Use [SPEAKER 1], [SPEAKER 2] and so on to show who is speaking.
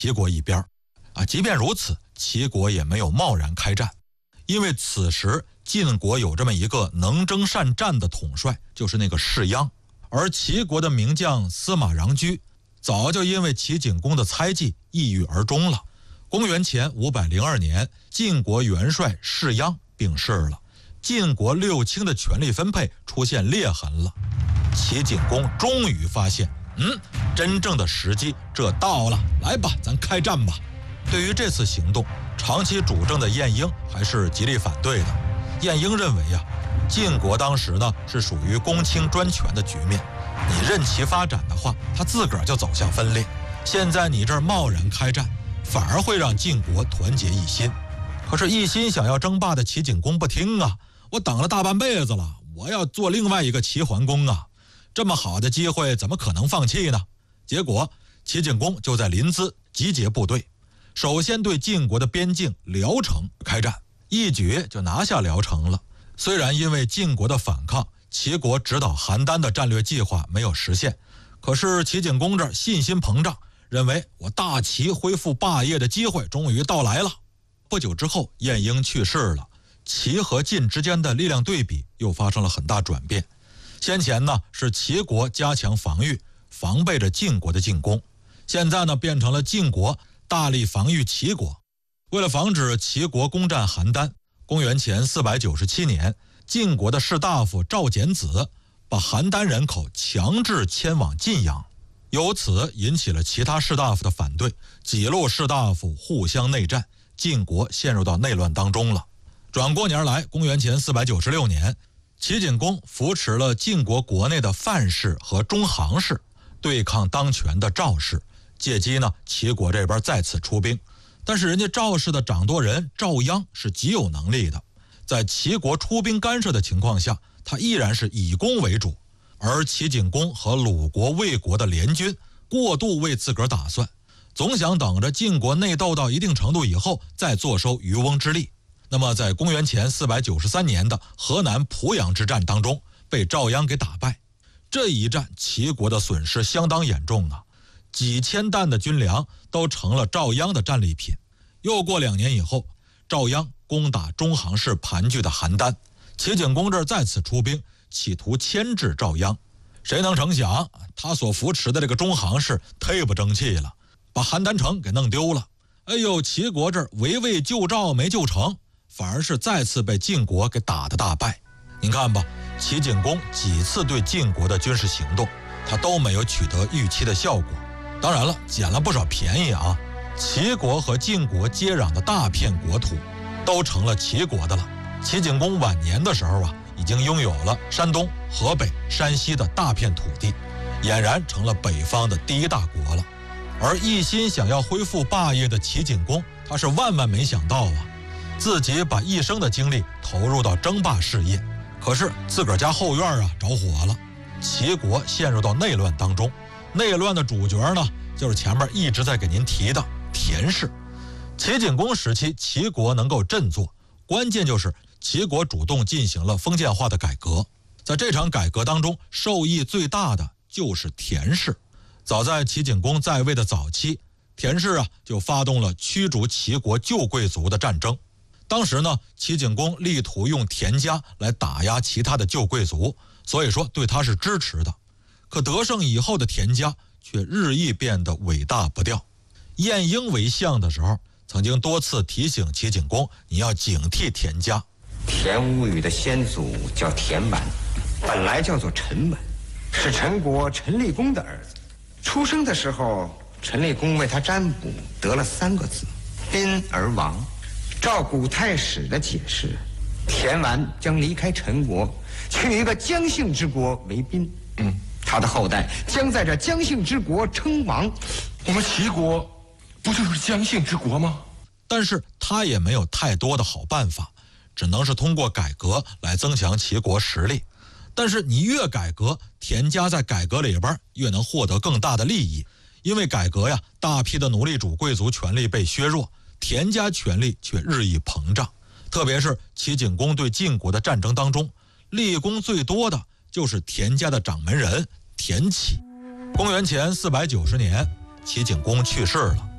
[SPEAKER 1] 齐国一边。即便如此，齐国也没有贸然开战，因为此时晋国有这么一个能征善战的统帅，就是那个士鞅。而齐国的名将司马穰苴早就因为齐景公的猜忌抑郁而终了。公元前502年，晋国元帅士鞅病逝了，晋国六卿的权力分配出现裂痕了。齐景公终于发现，真正的时机这到了，来吧，咱开战吧。对于这次行动，长期主政的晏婴还是极力反对的。晏婴认为晋国当时呢是属于公卿专权的局面，你任其发展的话，他自个儿就走向分裂。现在你这儿贸然开战，反而会让晋国团结一心。可是，一心想要争霸的齐景公不听啊！我等了大半辈子了，我要做另外一个齐桓公啊！这么好的机会，怎么可能放弃呢？结果，齐景公就在临淄集结部队，首先对晋国的边境聊城开战，一举就拿下聊城了。虽然因为晋国的反抗，齐国直捣邯郸的战略计划没有实现，可是齐景公这儿信心膨胀，认为我大齐恢复霸业的机会终于到来了。不久之后，晏婴去世了，齐和晋之间的力量对比又发生了很大转变。先前呢是齐国加强防御，防备着晋国的进攻，现在呢变成了晋国大力防御齐国。为了防止齐国攻占邯郸，公元前497年，晋国的士大夫赵简子把邯郸人口强制迁往晋阳，由此引起了其他士大夫的反对，几路士大夫互相内战，晋国陷入到内乱当中了。转过年来，公元前496年，齐景公扶持了晋国国内的范氏和中行氏，对抗当权的赵氏，借机呢齐国这边再次出兵。但是人家赵氏的掌舵人赵鞅是极有能力的，在齐国出兵干涉的情况下，他依然是以攻为主。而齐景公和鲁国、魏国的联军过度为自个儿打算，总想等着晋国内斗到一定程度以后再坐收渔翁之利。那么在公元前493年的河南濮阳之战当中，被赵鞅给打败。这一战齐国的损失相当严重啊，几千担的军粮都成了赵鞅的战利品。又过2年以后，赵鞅攻打中行氏盘踞的邯郸，齐景公这儿再次出兵，企图牵制赵鞅。谁能成想，他所扶持的这个中行氏忒不争气了，把邯郸城给弄丢了。齐国这儿围魏救赵没救成，反而是再次被晋国给打得大败。您看吧，齐景公几次对晋国的军事行动，他都没有取得预期的效果。当然了，捡了不少便宜啊。齐国和晋国接壤的大片国土都成了齐国的了。齐景公晚年的时候已经拥有了山东、河北、山西的大片土地，俨然成了北方的第一大国了。而一心想要恢复霸业的齐景公，他是万万没想到自己把一生的精力投入到争霸事业，可是自个儿家后院着火了，齐国陷入到内乱当中。内乱的主角呢，就是前面一直在给您提的田氏。齐景公时期，齐国能够振作，关键就是齐国主动进行了封建化的改革。在这场改革当中，受益最大的就是田氏。早在齐景公在位的早期，田氏就发动了驱逐齐国旧贵族的战争。当时呢，齐景公力图用田家来打压其他的旧贵族，所以说对他是支持的。可得胜以后的田家却日益变得伟大不掉。晏婴为相的时候，曾经多次提醒齐景公，你要警惕田家。
[SPEAKER 2] 田无语的先祖叫田完，本来叫做陈完，是陈国陈立公的儿子。出生的时候，陈立公为他占卜得了3个字：宾而亡。照古太史的解释，田完将离开陈国，去一个姜姓之国为宾。他的后代将在这姜姓之国称王。
[SPEAKER 3] 我们齐国不就是姜姓之国吗？
[SPEAKER 1] 但是他也没有太多的好办法，只能是通过改革来增强齐国实力。但是你越改革，田家在改革里边越能获得更大的利益。因为改革大批的奴隶主贵族权力被削弱，田家权力却日益膨胀。特别是齐景公对晋国的战争当中，立功最多的就是田家的掌门人田启。公元前490年，齐景公去世了，